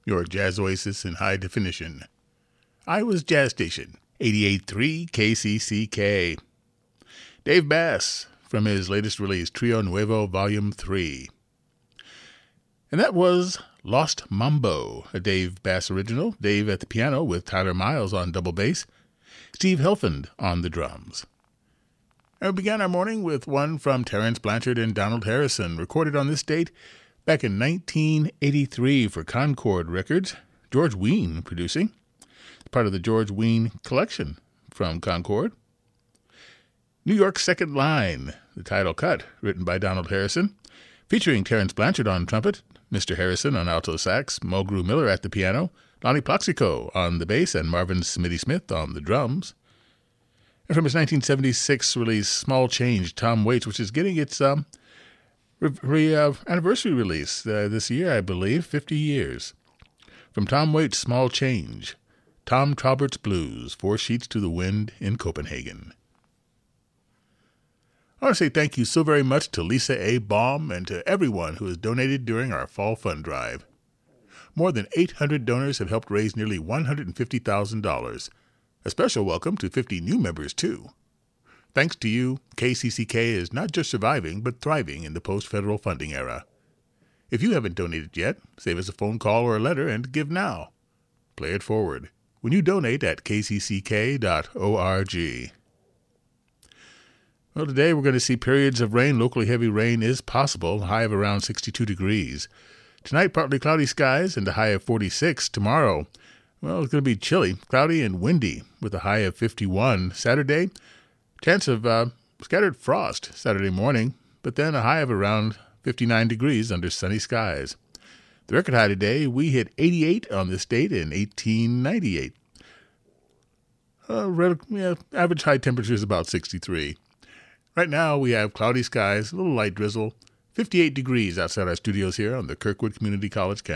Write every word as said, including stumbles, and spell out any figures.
your jazz oasis in high definition. Iowa's Jazz Station, eighty-eight point three K C C K. Dave Bass from his latest release, Trio Nuevo Volume three. And that was Lost Mambo, a Dave Bass original. Dave at the piano with Tyler Miles on double bass, Steve Helfand on the drums. And we began our morning with one from Terence Blanchard and Donald Harrison, recorded on this date back in nineteen eighty-three for Concord Records, George Wein producing. It's part of the George Wein collection from Concord. New York's Second Line, the title cut, written by Donald Harrison, featuring Terence Blanchard on trumpet, Mister Harrison on alto sax, Mulgrew Miller at the piano, Lonnie Plaxico on the bass, and Marvin Smitty Smith on the drums. And from his nineteen seventy-six release, Small Change, Tom Waits, which is getting its um, re- re- uh, anniversary release uh, this year, I believe, fifty years. From Tom Waits' Small Change, Tom Traubert's Blues, Four Sheets to the Wind in Copenhagen. I want to say thank you so very much to Lisa A. Baum and to everyone who has donated during our fall fund drive. More than eight hundred donors have helped raise nearly one hundred fifty thousand dollars. A special welcome to fifty new members, too. Thanks to you, K C C K is not just surviving, but thriving in the post-federal funding era. If you haven't donated yet, save us a phone call or a letter and give now. Play it forward when you donate at k c c k dot org. Well, today we're going to see periods of rain. Locally heavy rain is possible, a high of around sixty-two degrees. Tonight, partly cloudy skies and a high of forty-six. Tomorrow, well, it's going to be chilly, cloudy and windy with a high of fifty-one. Saturday, chance of uh, scattered frost Saturday morning, but then a high of around fifty-nine degrees under sunny skies. The record high today, we hit eighty-eight on this date in eighteen ninety-eight. Uh, yeah, average high temperature is about sixty-three. Right now, we have cloudy skies, a little light drizzle, fifty-eight degrees outside our studios here on the Kirkwood Community College campus.